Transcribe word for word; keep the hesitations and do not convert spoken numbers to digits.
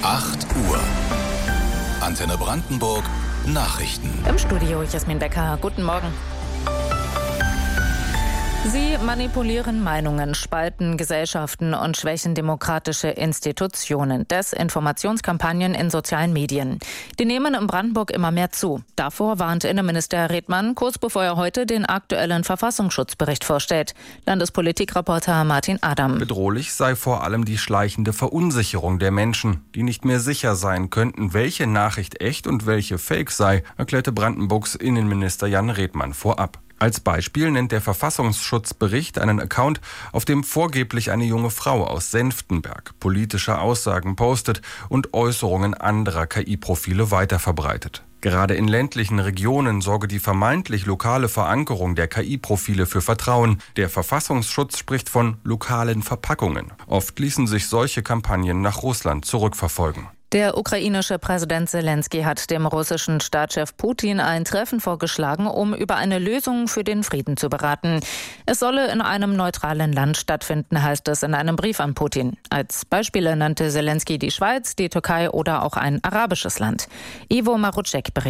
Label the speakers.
Speaker 1: acht Uhr. Antenne Brandenburg Nachrichten.
Speaker 2: Im Studio Jasmin Becker. Guten Morgen. Sie manipulieren Meinungen, spalten Gesellschaften und schwächen demokratische Institutionen. Desinformationskampagnen in sozialen Medien. Die nehmen in Brandenburg immer mehr zu. Davor warnt Innenminister Redmann, kurz bevor er heute den aktuellen Verfassungsschutzbericht vorstellt. Landespolitikreporter Martin Adam.
Speaker 3: Bedrohlich sei vor allem die schleichende Verunsicherung der Menschen, die nicht mehr sicher sein könnten, welche Nachricht echt und welche Fake sei, erklärte Brandenburgs Innenminister Jan Redmann vorab. Als Beispiel nennt der Verfassungsschutzbericht einen Account, auf dem vorgeblich eine junge Frau aus Senftenberg politische Aussagen postet und Äußerungen anderer K I-Profile weiterverbreitet. Gerade in ländlichen Regionen sorge die vermeintlich lokale Verankerung der K I-Profile für Vertrauen. Der Verfassungsschutz spricht von lokalen Verpackungen. Oft ließen sich solche Kampagnen nach Russland zurückverfolgen.
Speaker 2: Der ukrainische Präsident Zelensky hat dem russischen Staatschef Putin ein Treffen vorgeschlagen, um über eine Lösung für den Frieden zu beraten. Es solle in einem neutralen Land stattfinden, heißt es in einem Brief an Putin. Als Beispiele nannte Zelensky die Schweiz, die Türkei oder auch ein arabisches Land. Ivo Marucek berichtet.